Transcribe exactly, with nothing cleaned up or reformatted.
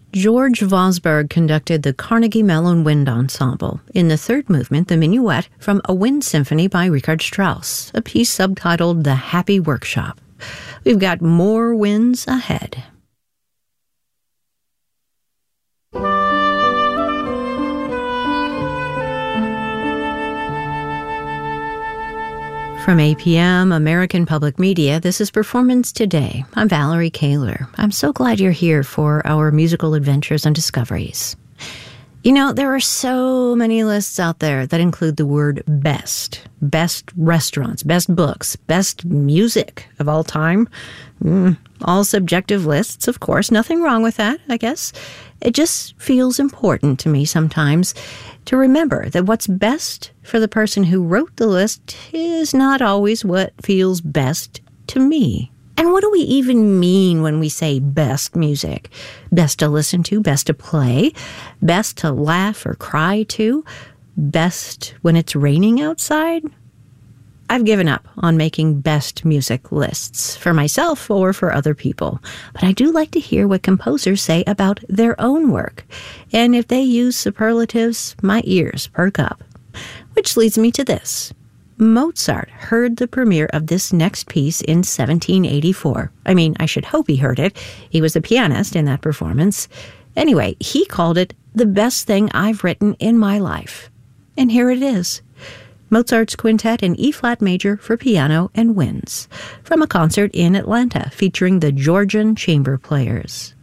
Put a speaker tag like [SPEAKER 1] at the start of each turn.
[SPEAKER 1] George Vosberg conducted the Carnegie Mellon Wind Ensemble in the third movement, the Minuet, from A Wind Symphony by Richard Strauss, a piece subtitled The Happy Workshop. We've got more winds ahead. From A P M, American Public Media, this is Performance Today. I'm Valerie Kaler. I'm so glad you're here for our musical adventures and discoveries. You know, there are so many lists out there that include the word best. Best restaurants, best books, best music of all time. Mm, all subjective lists, of course. Nothing wrong with that, I guess. It just feels important to me sometimes to remember that what's best for the person who wrote the list is not always what feels best to me. And what do we even mean when we say best music? Best to listen to, best to play, best to laugh or cry to, best when it's raining outside? I've given up on making best music lists for myself or for other people, but I do like to hear what composers say about their own work. And if they use superlatives, my ears perk up. Which leads me to this. Mozart heard the premiere of this next piece in seventeen eighty-four. I mean, I should hope he heard it. He was the pianist in that performance. Anyway, he called it the best thing I've written in my life. And here it is. Mozart's Quintet in E-flat major for piano and winds, from a concert in Atlanta featuring the Georgian Chamber Players.